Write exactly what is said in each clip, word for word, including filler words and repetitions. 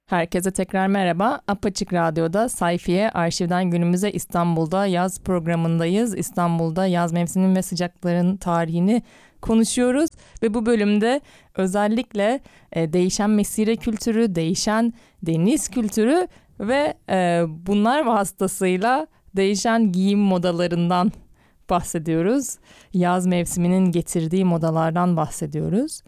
Herkese tekrar merhaba. Apaçık Radyo'da Sayfiye Arşivden Günümüze İstanbul'da yaz programındayız. İstanbul'da yaz mevsiminin ve sıcakların tarihini konuşuyoruz. Ve bu bölümde özellikle e, değişen mesire kültürü, değişen deniz kültürü ve e, bunlar vasıtasıyla değişen giyim modalarından bahsediyoruz. Yaz mevsiminin getirdiği modalardan bahsediyoruz.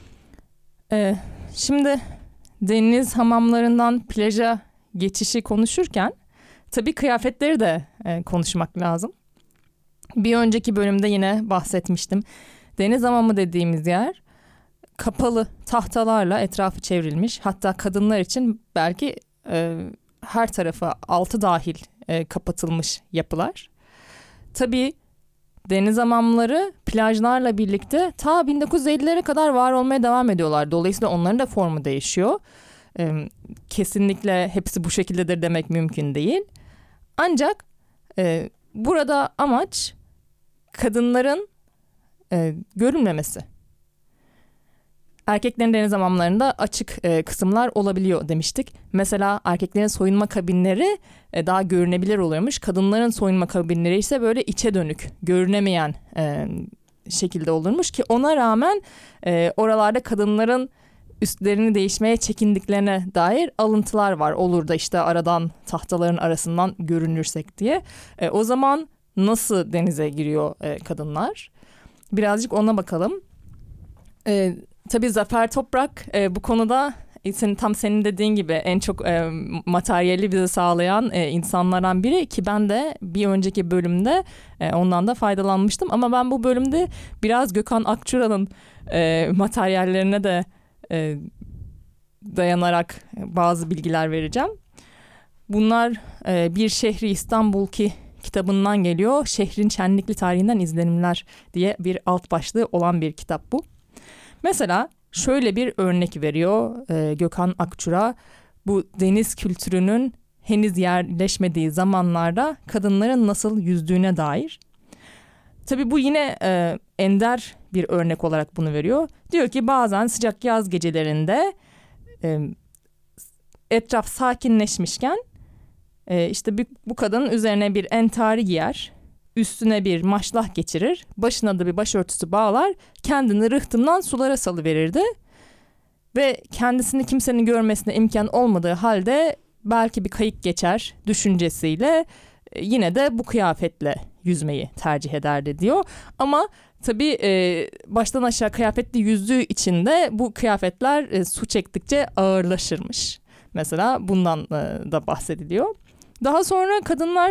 E, şimdi... Deniz hamamlarından plaja geçişi konuşurken tabii kıyafetleri de e, konuşmak lazım. Bir önceki bölümde yine bahsetmiştim. Deniz hamamı dediğimiz yer kapalı tahtalarla etrafı çevrilmiş. Hatta kadınlar için belki e, her tarafı altı dahil e, kapatılmış yapılar. Tabii deniz hamamları plajlarla birlikte ta bin dokuz yüz ellilere kadar var olmaya devam ediyorlar. Dolayısıyla onların da formu değişiyor. Ee, kesinlikle hepsi bu şekildedir demek mümkün değil. Ancak e, burada amaç kadınların e, görünmemesi. Erkeklerin deniz hamamlarında açık e, kısımlar olabiliyor demiştik. Mesela erkeklerin soyunma kabinleri e, daha görünebilir oluyormuş. Kadınların soyunma kabinleri ise böyle içe dönük, görünemeyen e, şekilde olurmuş ki ona rağmen e, oralarda kadınların üstlerini değişmeye çekindiklerine dair alıntılar var. Olur da işte aradan tahtaların arasından görünürsek diye. E, o zaman nasıl denize giriyor e, kadınlar? Birazcık ona bakalım. E, Tabii Zafer Toprak e, bu konuda e, senin, tam senin dediğin gibi en çok e, materyali bize sağlayan e, insanlardan biri ki ben de bir önceki bölümde e, ondan da faydalanmıştım. Ama ben bu bölümde biraz Gökhan Akçura'nın e, materyallerine de e, dayanarak bazı bilgiler vereceğim. Bunlar e, Bir Şehri İstanbul ki kitabından geliyor. Şehrin şenlikli tarihinden izlenimler diye bir alt başlığı olan bir kitap bu. Mesela şöyle bir örnek veriyor e, Gökhan Akçura. Bu deniz kültürünün henüz yerleşmediği zamanlarda kadınların nasıl yüzdüğüne dair. Tabii bu yine e, ender bir örnek olarak bunu veriyor. Diyor ki bazen sıcak yaz gecelerinde e, etraf sakinleşmişken e, işte bir, bu kadın üzerine bir entari giyer. Üstüne bir maşlah geçirir, başına da bir başörtüsü bağlar, kendini rıhtımdan sulara salıverirdi. Ve kendisini kimsenin görmesine imkan olmadığı halde belki bir kayık geçer düşüncesiyle yine de bu kıyafetle yüzmeyi tercih ederdi diyor. Ama tabii e, baştan aşağı kıyafetli yüzdüğü için de bu kıyafetler e, su çektikçe ağırlaşırmış. Mesela bundan e, da bahsediliyor. Daha sonra kadınlar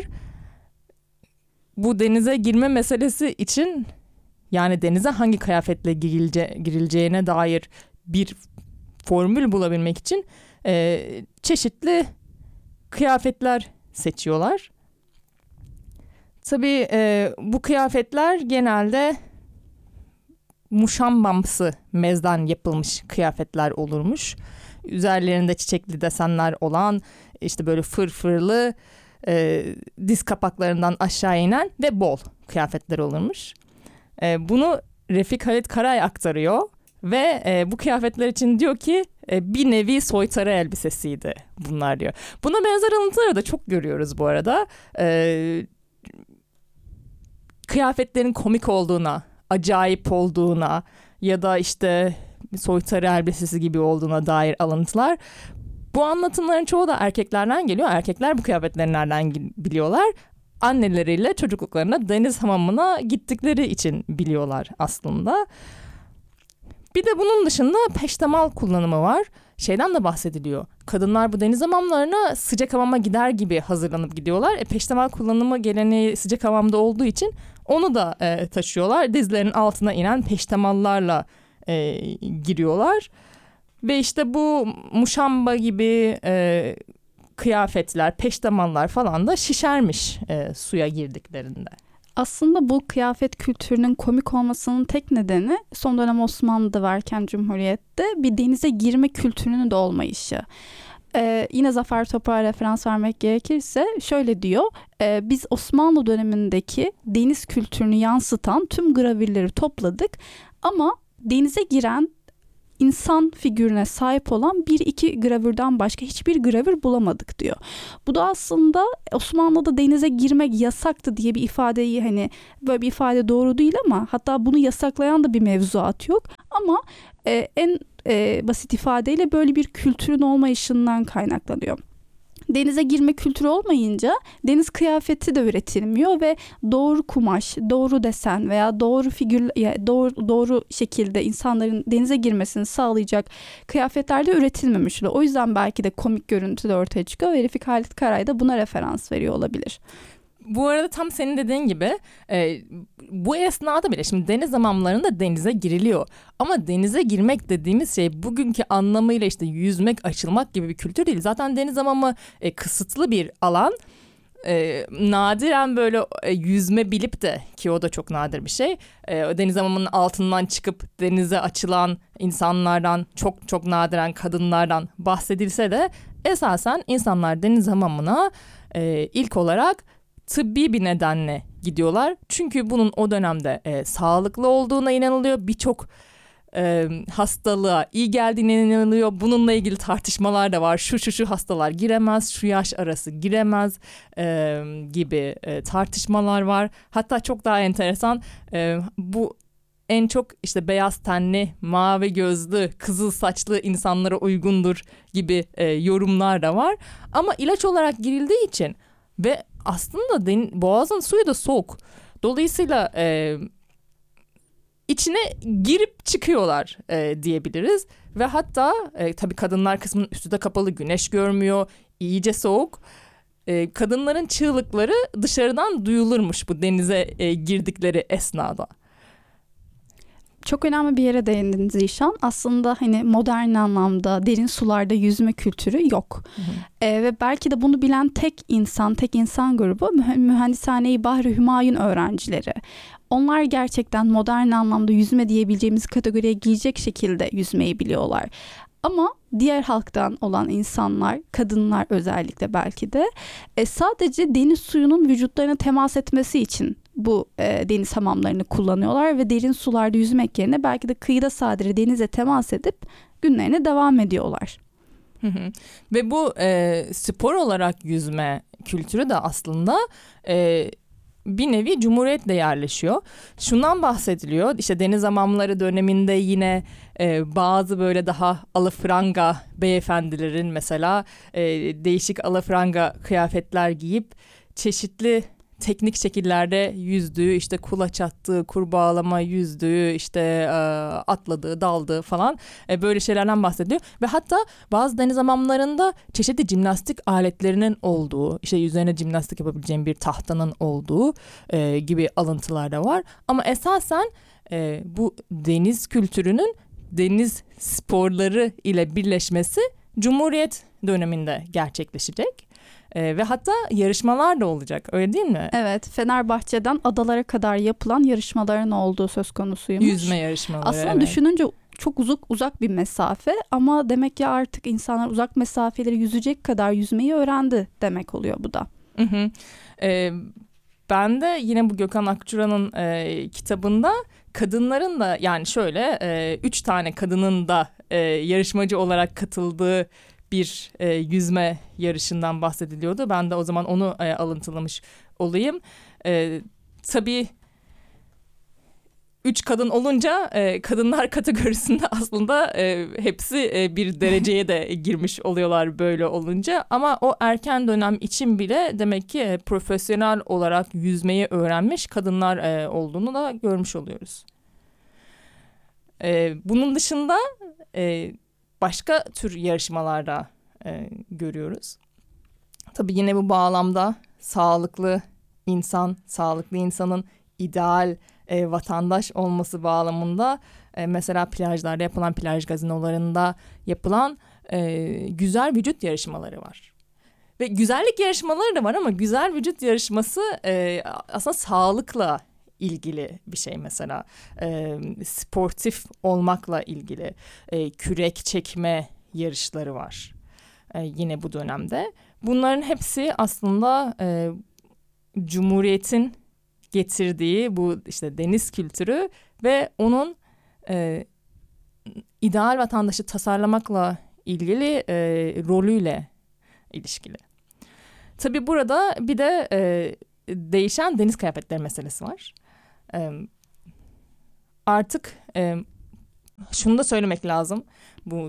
bu denize girme meselesi için yani denize hangi kıyafetle girilce, girileceğine dair bir formül bulabilmek için e, çeşitli kıyafetler seçiyorlar. Tabii e, bu kıyafetler genelde muşambamsı mezden yapılmış kıyafetler olurmuş. Üzerlerinde çiçekli desenler olan işte böyle fırfırlı E, diz kapaklarından aşağı inen ve bol kıyafetler olurmuş. E, bunu Refik Halit Karay aktarıyor ve e, bu kıyafetler için diyor ki e, bir nevi soytarı elbisesiydi bunlar diyor. Buna benzer alıntıları da çok görüyoruz bu arada. E, kıyafetlerin komik olduğuna, acayip olduğuna ya da işte soytarı elbisesi gibi olduğuna dair alıntılar. Bu anlatımların çoğu da erkeklerden geliyor. Erkekler bu kıyafetleri nereden biliyorlar? Anneleriyle çocukluklarına deniz hamamına gittikleri için biliyorlar aslında. Bir de bunun dışında peştemal kullanımı var. Şeyden de bahsediliyor. Kadınlar bu deniz hamamlarına sıcak hamama gider gibi hazırlanıp gidiyorlar. E, peştemal kullanımı geleneği sıcak hamamda olduğu için onu da e, taşıyorlar. Dizlerinin altına inen peştemallarla e, giriyorlar. Ve işte bu muşamba gibi e, kıyafetler, peştemallar falan da şişermiş e, suya girdiklerinde. Aslında bu kıyafet kültürünün komik olmasının tek nedeni son dönem Osmanlı'da varken Cumhuriyet'te bir denize girme kültürünün de olmayışı. Ee, yine Zafer Toprak'a referans vermek gerekirse şöyle diyor. E, biz Osmanlı dönemindeki deniz kültürünü yansıtan tüm gravürleri topladık ama denize giren insan figürüne sahip olan bir iki gravürden başka hiçbir gravür bulamadık diyor. Bu da aslında Osmanlı'da denize girmek yasaktı diye bir ifadeyi, hani böyle bir ifade doğru değil ama hatta bunu yasaklayan da bir mevzuat yok. Ama e, en e, basit ifadeyle böyle bir kültürün olmayışından kaynaklanıyor. Denize girme kültürü olmayınca deniz kıyafeti de üretilmiyor ve doğru kumaş, doğru desen veya doğru figür, doğru, doğru şekilde insanların denize girmesini sağlayacak kıyafetler de üretilmemiş. O yüzden belki de komik görüntü de ortaya çıkıyor ve Refik Halit Karay da buna referans veriyor olabilir. Bu arada tam senin dediğin gibi e, bu esnada bile şimdi deniz hamamlarında denize giriliyor. Ama denize girmek dediğimiz şey bugünkü anlamıyla işte yüzmek, açılmak gibi bir kültür değil. Zaten deniz hamamı e, kısıtlı bir alan. E, nadiren böyle e, yüzme bilip de, ki o da çok nadir bir şey. E, deniz hamamının altından çıkıp denize açılan insanlardan, çok çok nadiren kadınlardan bahsedilse de esasen insanlar deniz hamamına e, ilk olarak tıbbi bir nedenle gidiyorlar. Çünkü bunun o dönemde e, sağlıklı olduğuna inanılıyor. Birçok e, hastalığa iyi geldiğine inanılıyor. Bununla ilgili tartışmalar da var. Şu şu şu hastalar giremez, şu yaş arası giremez e, gibi e, tartışmalar var. Hatta çok daha enteresan, e, bu en çok işte beyaz tenli, mavi gözlü, kızıl saçlı insanlara uygundur gibi e, yorumlar da var. Ama ilaç olarak girildiği için ve aslında den- boğazın suyu da soğuk. Dolayısıyla e, içine girip çıkıyorlar e, diyebiliriz. Ve hatta e, tabii kadınlar kısmının üstü de kapalı, güneş görmüyor, iyice soğuk. E, kadınların çığlıkları dışarıdan duyulurmuş bu denize e, girdikleri esnada. Çok önemli bir yere değindin Zişan. Aslında hani modern anlamda derin sularda yüzme kültürü yok. Hı hı. Ee, ve belki de bunu bilen tek insan, tek insan grubu Mühendishane-i Bahri Hümayun öğrencileri. Onlar gerçekten modern anlamda yüzme diyebileceğimiz kategoriye girecek şekilde yüzmeyi biliyorlar. Ama diğer halktan olan insanlar, kadınlar özellikle belki de e, sadece deniz suyunun vücutlarına temas etmesi için bu e, deniz hamamlarını kullanıyorlar ve derin sularda yüzmek yerine belki de kıyıda sadece denize temas edip günlerine devam ediyorlar. Hı hı. Ve bu e, spor olarak yüzme kültürü de aslında e, bir nevi cumhuriyetle yerleşiyor. Şundan bahsediliyor, işte deniz hamamları döneminde yine e, bazı böyle daha alafranga beyefendilerin mesela e, değişik alafranga kıyafetler giyip çeşitli teknik şekillerde yüzdüğü, işte kulaç attığı, kurbağalama yüzdüğü, işte e, atladığı, daldığı falan e, böyle şeylerden bahsediyor. Ve hatta bazı deniz hamamlarında çeşitli jimnastik aletlerinin olduğu, işte üzerine jimnastik yapabileceğim bir tahtanın olduğu e, gibi alıntılar da var. Ama esasen e, bu deniz kültürünün deniz sporları ile birleşmesi Cumhuriyet döneminde gerçekleşecek. Ee, ve hatta yarışmalar da olacak, öyle değil mi? Evet, Fenerbahçe'den adalara kadar yapılan yarışmaların olduğu söz konusuymuş. Yüzme yarışmaları. Aslında evet. düşününce çok uzak uzak bir mesafe ama demek ki artık insanlar uzak mesafeleri yüzecek kadar yüzmeyi öğrendi demek oluyor bu da. Hı hı. Ee, ben de yine bu Gökhan Akçura'nın e, kitabında kadınların da, yani şöyle e, üç tane kadının da e, yarışmacı olarak katıldığı bir e, yüzme yarışından bahsediliyordu. Ben de o zaman onu e, alıntılamış olayım. E, tabii üç kadın olunca e, kadınlar kategorisinde aslında e, hepsi e, bir dereceye de girmiş oluyorlar böyle olunca. Ama o erken dönem için bile demek ki e, profesyonel olarak yüzmeyi öğrenmiş kadınlar e, olduğunu da görmüş oluyoruz. E, bunun dışında e, başka tür yarışmalarda e, görüyoruz. Tabii yine bu bağlamda sağlıklı insan, sağlıklı insanın ideal e, vatandaş olması bağlamında e, mesela plajlarda yapılan, plaj gazinolarında yapılan e, güzel vücut yarışmaları var. Ve güzellik yarışmaları da var ama güzel vücut yarışması e, aslında sağlıkla ilgili bir şey mesela. E, sportif olmakla ilgili e, kürek çekme yarışları var. E, yine bu dönemde. Bunların hepsi aslında e, Cumhuriyet'in getirdiği bu işte deniz kültürü ve onun e, ideal vatandaşı tasarlamakla ilgili e, rolüyle ilişkili. Tabii burada bir de e, değişen deniz kıyafetleri meselesi var. E, artık e, şunu da söylemek lazım. Bu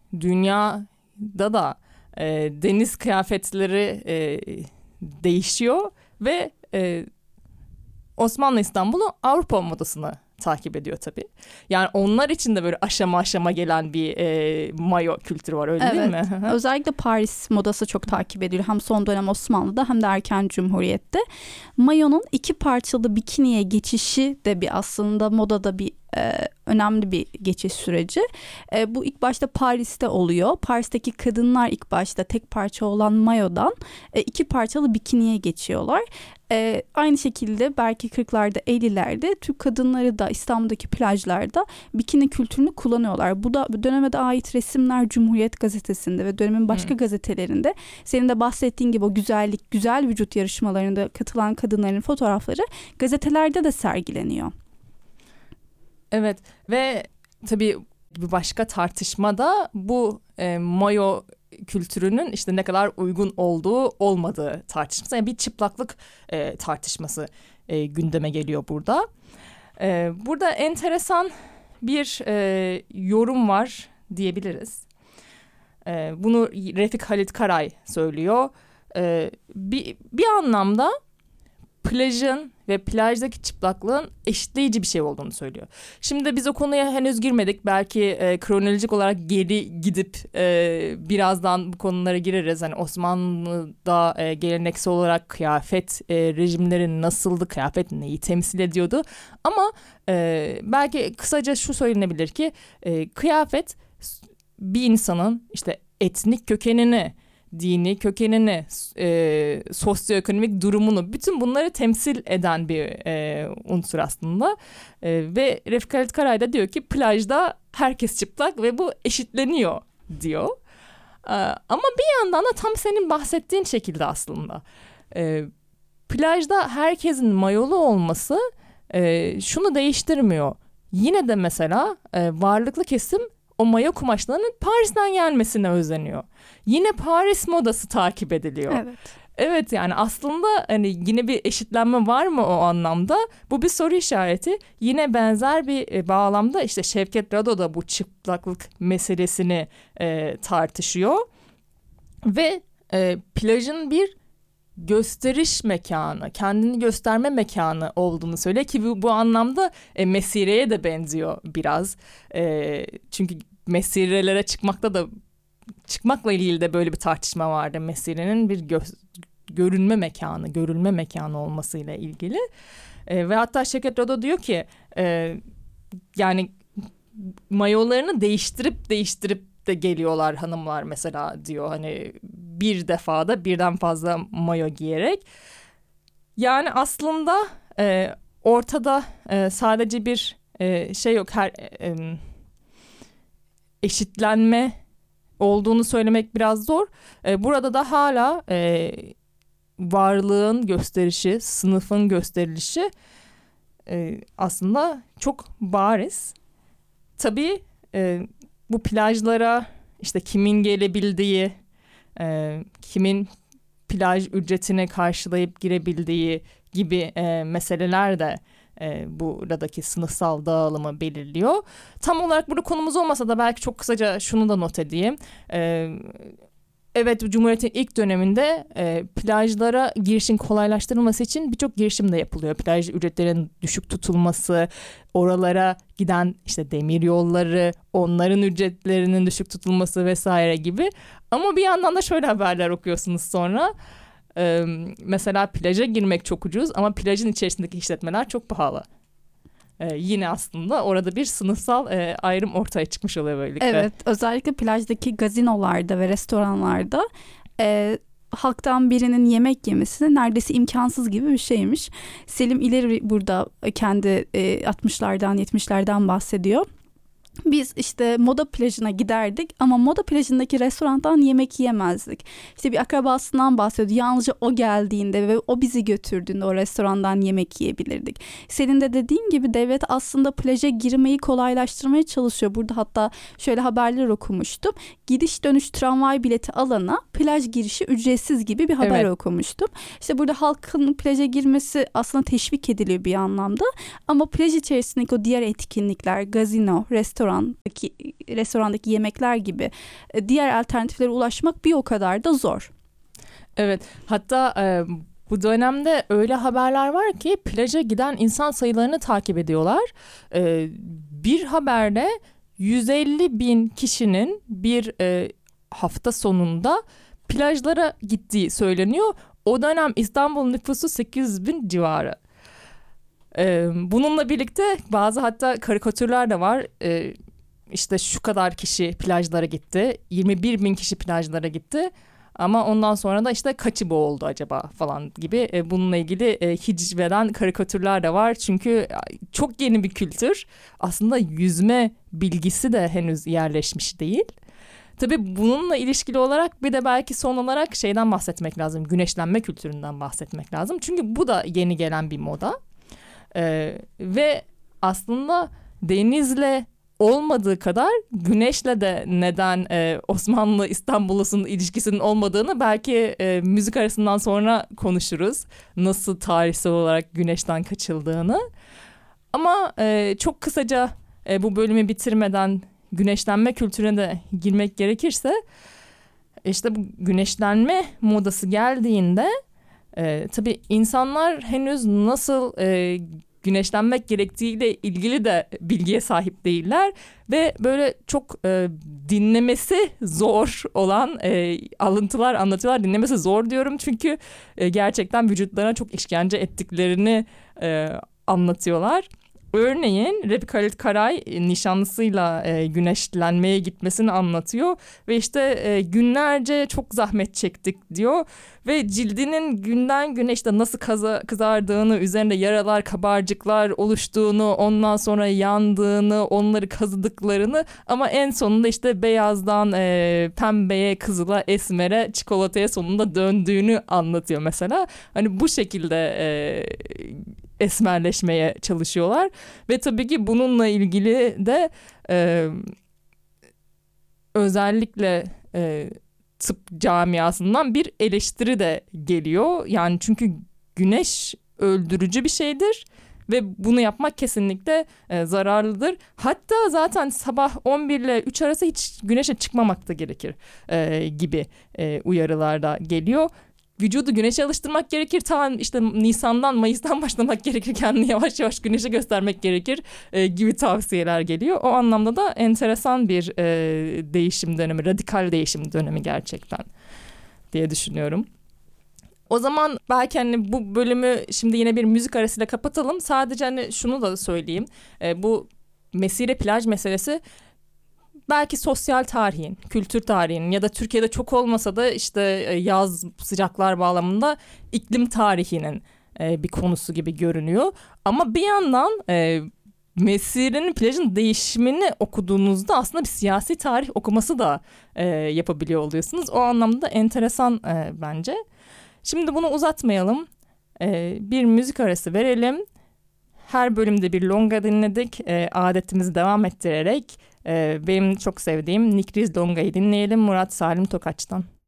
dünyada da e, deniz kıyafetleri e, değişiyor ve e, Osmanlı İstanbul'u Avrupa modasını takip ediyor tabii. Yani onlar için de böyle aşama aşama gelen bir e, mayo kültürü var, öyle evet. değil mi? Özellikle Paris modası çok takip ediliyor. Hem son dönem Osmanlı'da hem de erken Cumhuriyet'te. Mayonun iki parçalı bikiniye geçişi de bir aslında modada bir e, önemli bir geçiş süreci. E, bu ilk başta Paris'te oluyor. Paris'teki kadınlar ilk başta tek parça olan mayodan e, iki parçalı bikiniye geçiyorlar. E, aynı şekilde belki kırklarda ellilerde Türk kadınları da İstanbul'daki plajlarda bikini kültürünü kullanıyorlar. Bu da bu döneme de ait resimler Cumhuriyet gazetesinde ve dönemin başka hmm. gazetelerinde, senin de bahsettiğin gibi o güzellik, güzel vücut yarışmalarında katılan kadınların fotoğrafları gazetelerde de sergileniyor. Evet ve tabii bir başka tartışma da bu e, mayo kültürünün işte ne kadar uygun olduğu olmadığı tartışması. Yani bir çıplaklık e, tartışması e, gündeme geliyor burada. E, burada enteresan bir e, yorum var diyebiliriz. E, bunu Refik Halit Karay söylüyor. E, bir, bir anlamda plajın ve plajdaki çıplaklığın eşitleyici bir şey olduğunu söylüyor. Şimdi biz o konuya henüz girmedik. Belki e, kronolojik olarak geri gidip e, birazdan bu konulara gireriz. Hani Osmanlı'da e, geleneksel olarak kıyafet e, rejimleri nasıldı? Kıyafet neyi temsil ediyordu? Ama e, belki kısaca şu söylenebilir ki e, kıyafet bir insanın işte etnik kökenini, dini kökenini, e, sosyoekonomik durumunu, bütün bunları temsil eden bir e, unsur aslında. E, ve Refik Halit Karay da diyor ki plajda herkes çıplak ve bu eşitleniyor diyor. E, ama bir yandan da tam senin bahsettiğin şekilde aslında. E, plajda herkesin mayolu olması e, şunu değiştirmiyor. Yine de mesela e, varlıklı kesim o mayo kumaşlarının Paris'ten gelmesine özeniyor. Yine Paris modası takip ediliyor. Evet. Evet, yani aslında hani yine bir eşitlenme var mı o anlamda? Bu bir soru işareti. Yine benzer bir e, bağlamda işte Şevket Rado da bu çıplaklık meselesini e, tartışıyor. Ve e, plajın bir gösteriş mekanı, kendini gösterme mekanı olduğunu söylüyor ki bu, bu anlamda e, mesireye de benziyor biraz. E, çünkü mesirelere çıkmakta da çıkmakla ilgili de böyle bir tartışma vardı. Mesirenin bir gö- görünme mekanı, görülme mekanı olmasıyla ilgili. E, ve hatta Şevket Rado diyor ki e, yani mayolarını değiştirip değiştirip de geliyorlar hanımlar mesela diyor. Hani bir defada birden fazla mayo giyerek. Yani aslında e, ortada e, sadece bir e, şey yok. Her e, eşitlenme olduğunu söylemek biraz zor. E, burada da hala e, varlığın gösterişi, sınıfın gösterilişi e, aslında çok bariz. Tabii e, bu plajlara işte kimin gelebildiği, e, kimin plaj ücretini karşılayıp girebildiği gibi e, meseleler de e, buradaki sınıfsal dağılımı belirliyor. Tam olarak burada konumuz olmasa da belki çok kısaca şunu da not edeyim. E, evet, Cumhuriyet'in ilk döneminde e, plajlara girişin kolaylaştırılması için birçok girişim de yapılıyor. Plaj ücretlerinin düşük tutulması, oralara giden işte demir yolları, onların ücretlerinin düşük tutulması vesaire gibi. Ama bir yandan da şöyle haberler okuyorsunuz sonra. Ee, mesela plaja girmek çok ucuz ama plajın içerisindeki işletmeler çok pahalı. Ee, yine aslında orada bir sınıfsal e, ayrım ortaya çıkmış oluyor böylelikle. Evet, özellikle plajdaki gazinolarda ve restoranlarda e, halktan birinin yemek yemesi neredeyse imkansız gibi bir şeymiş. Selim İleri burada kendi e, altmışlardan yetmişlerden bahsediyor. Biz işte Moda plajına giderdik ama Moda plajındaki restorandan yemek yiyemezdik. İşte bir akrabasından bahsediyordu. Yalnızca o geldiğinde ve o bizi götürdüğünde o restorandan yemek yiyebilirdik. Senin de dediğin gibi devlet aslında plaja girmeyi kolaylaştırmaya çalışıyor. Burada hatta şöyle haberler okumuştum. Gidiş dönüş tramvay bileti alana plaj girişi ücretsiz gibi bir haber Evet. okumuştum. İşte burada halkın plaja girmesi aslında teşvik ediliyor bir anlamda. Ama plaj içerisindeki o diğer etkinlikler, gazino, restoran, restorandaki, restorandaki yemekler gibi diğer alternatiflere ulaşmak bir o kadar da zor. Evet, hatta e, bu dönemde öyle haberler var ki plaja giden insan sayılarını takip ediyorlar. E, bir haberde yüz elli bin kişinin bir e, hafta sonunda plajlara gittiği söyleniyor. O dönem İstanbul nüfusu sekiz yüz bin civarı. Ee, bununla birlikte bazı hatta karikatürler de var. Ee, işte şu kadar kişi plajlara gitti. yirmi bir bin kişi plajlara gitti. Ama ondan sonra da işte kaçı bu oldu acaba falan gibi e, bununla ilgili e, hicveden karikatürler de var. Çünkü çok yeni bir kültür. Aslında yüzme bilgisi de henüz yerleşmiş değil. Tabii bununla ilişkili olarak bir de belki son olarak şeyden bahsetmek lazım. Güneşlenme kültüründen bahsetmek lazım. Çünkü bu da yeni gelen bir moda. Ee, ve aslında denizle olmadığı kadar güneşle de neden e, Osmanlı İstanbul'un ilişkisinin olmadığını belki e, müzik arasından sonra konuşuruz. Nasıl tarihsel olarak güneşten kaçıldığını. Ama e, çok kısaca e, bu bölümü bitirmeden güneşlenme kültürüne de girmek gerekirse işte bu güneşlenme modası geldiğinde Ee, tabii insanlar henüz nasıl e, güneşlenmek gerektiğiyle ilgili de bilgiye sahip değiller ve böyle çok e, dinlemesi zor olan e, alıntılar anlatıyorlar. Dinlemesi zor diyorum çünkü e, gerçekten vücutlarına çok işkence ettiklerini e, anlatıyorlar. Örneğin Rebi Halit Karay nişanlısıyla e, güneşlenmeye gitmesini anlatıyor ve işte e, günlerce çok zahmet çektik diyor ve cildinin günden güne işte nasıl kaza, kızardığını, üzerinde yaralar, kabarcıklar oluştuğunu, ondan sonra yandığını, onları kazıdıklarını ama en sonunda işte beyazdan e, pembeye, kızıla, esmere, çikolataya sonunda döndüğünü anlatıyor mesela. Hani bu şekilde e, esmerleşmeye çalışıyorlar ve tabii ki bununla ilgili de e, özellikle e, tıp camiasından bir eleştiri de geliyor. Yani çünkü güneş öldürücü bir şeydir ve bunu yapmak kesinlikle e, zararlıdır. Hatta zaten sabah on bir ile üç arası hiç güneşe çıkmamak da gerekir e, gibi e, uyarılar da geliyor. Vücudu güneşe alıştırmak gerekir. Ta işte Nisan'dan, Mayıs'tan başlamak gerekir. Kendini yavaş yavaş güneşe göstermek gerekir e, gibi tavsiyeler geliyor. O anlamda da enteresan bir e, değişim dönemi, radikal değişim dönemi gerçekten diye düşünüyorum. O zaman belki hani bu bölümü şimdi yine bir müzik arasıyla kapatalım. Sadece hani şunu da söyleyeyim. E, bu mesire plaj meselesi belki sosyal tarihin, kültür tarihinin ya da Türkiye'de çok olmasa da işte yaz sıcaklar bağlamında iklim tarihinin bir konusu gibi görünüyor. Ama bir yandan Mesire'nin plajın değişimini okuduğunuzda aslında bir siyasi tarih okuması da yapabiliyor oluyorsunuz. O anlamda enteresan bence. Şimdi bunu uzatmayalım. Bir müzik arası verelim. Her bölümde bir longa dinledik. E, adetimizi devam ettirerek e, benim çok sevdiğim Nikriz Longa'yı dinleyelim Murat Salim Tokaç'tan.